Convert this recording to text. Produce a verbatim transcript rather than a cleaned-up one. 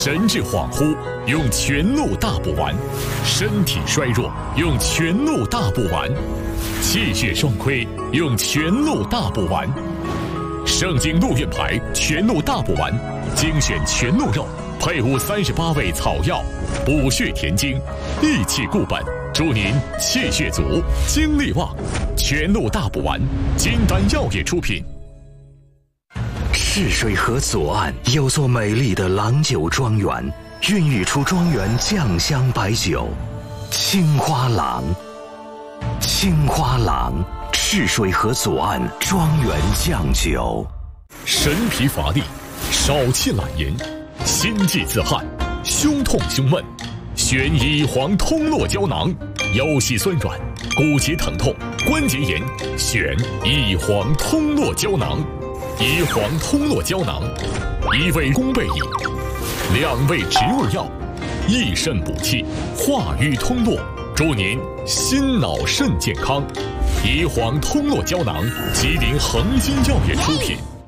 神志恍惚，用全鹿大补丸；身体衰弱，用全鹿大补丸；气血双亏，用全鹿大补丸。盛京鹿苑牌全鹿大补丸，精选全鹿肉，配伍三十八味草药，补血填精，益气固本，助您气血足，精力旺。全鹿大补丸，金丹药业出品。 赤水河左岸有座美丽的郎酒庄园，孕育出庄园酱香白酒青花郎。青花郎，赤水河左岸庄园酱酒。 神疲乏力，少气懒言，心悸自汗，胸痛胸闷，选乙黄通络胶囊。腰膝酸软，骨节疼痛，关节炎，选乙黄通络胶囊。乙黄通络胶囊，一味宫贝饮，两味植物药，益肾补气，化瘀通络，祝您心脑肾健康。乙黄通络胶囊，吉林恒金药业出品。